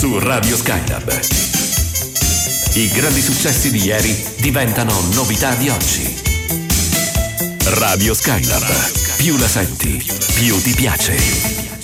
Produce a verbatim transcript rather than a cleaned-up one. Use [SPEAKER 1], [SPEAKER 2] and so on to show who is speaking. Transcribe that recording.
[SPEAKER 1] su Radio Skylab. I grandi successi di ieri diventano novità di oggi. Radio Skylab. Più la senti, più ti piace.